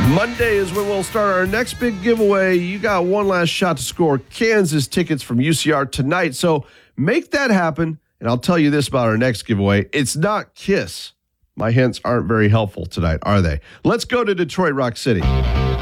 Monday is when we'll start our next big giveaway. You got one last shot to score Kansas tickets from UCR tonight. So make that happen. And I'll tell you this about our next giveaway. It's not Kiss. My hints aren't very helpful tonight, are they? Let's go to Detroit Rock City.